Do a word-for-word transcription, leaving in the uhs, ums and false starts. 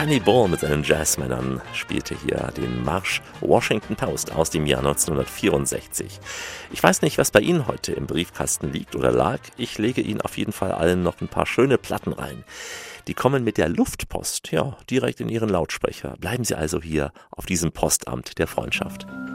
Sonny Boy mit seinen Jazzmännern spielte hier den Marsch Washington Post aus dem Jahr neunzehnhundertvierundsechzig. Ich weiß nicht, was bei Ihnen heute im Briefkasten liegt oder lag. Ich lege Ihnen auf jeden Fall allen noch ein paar schöne Platten rein. Die kommen mit der Luftpost, ja, direkt in Ihren Lautsprecher. Bleiben Sie also hier auf diesem Postamt der Freundschaft.